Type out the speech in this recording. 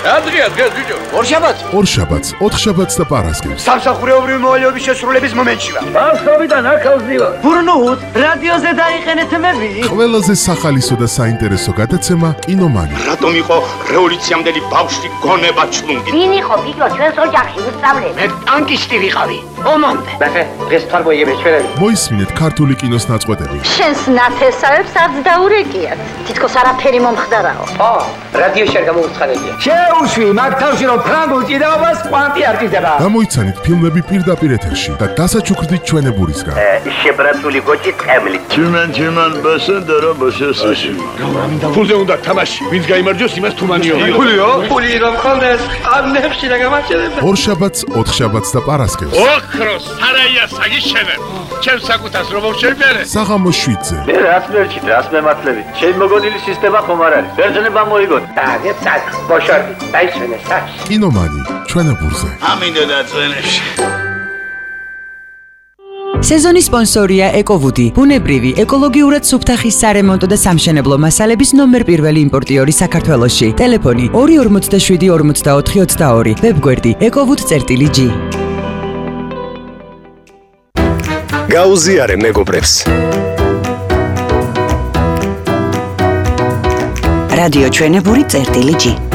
დღეა ბიჭო. ორშაბათს, ოთხშაბათს და პარასკევს. სამსახურეობრივი მოვალეობის შესრულების მომენტში ვარ. ბავშვობიდან აქავს ვარ. ბურნუთ, რადიოზე დაიყენეთ მები. ყველაზე სახალისო და საინტერესო გადაცემა კინომანი. რატომ იყო რევოლუციამდელი ბავშვი გონება ჩლუნგი? ვინ იყო ბიჭო ჩვენს ოჯახში უსწავლე? მე ტანკისტი ვიყავი. ომამდე. დღეს თვარ მოიგებს ჩვენები. მოისმინეთ ქართული კინოს ნაწყვეტები. შენს ნათესავებს არც დაურეკიათ. თითქოს არაფერი მომხდარაო. რადიოში არ გამოუცხადებია. შეუშვი მაგ თავში რომ ფრანგულ ჭიდაობას კვანტი არ ჭირდება. გამოიცანით ფილმები პირდაპირ ეთერში და დასაჩუქრდით ჩვენებურისგან. შებრაცული გოჭი წემლით. Чиман басендера басесაში. ფულზე უნდა თამაში. ვინც გაიმარჯვოს, იმას თუმანიო. ფული რომ ხონდეს, ამნებში და გამაჩერებ. ორშაბათს, ოთხშაბათს და პარასკევს. ოქროს სარაია საგიშენებ. ჩემს საკუთას რომ მოვშერბერე. საღამოს 7-ზე. მე რაც მერჩით, რაც მემართლებით. ჩემი მოგონილი სისტემა ხომ არ არის. ბერძნება მოიგოთ. დაგეცად, ბოშორდი, დაიშვენე სახში. კინომანი, ჩვენებურზე. ამინდა დაწვენებში. სეზონის სპონსორია ეკოვუდი, ბუნებრივი, ეკოლოგიურად სუფთახის სარემონტო და სამშენებლო მასალების ნომერ პირველი იმპორტიორი საქართველოში. ტელეფონი 247 44 22, ვებგვერდი ekovud.g. გაუზიარე მეგობრებს. რადიო ჩვენებური.g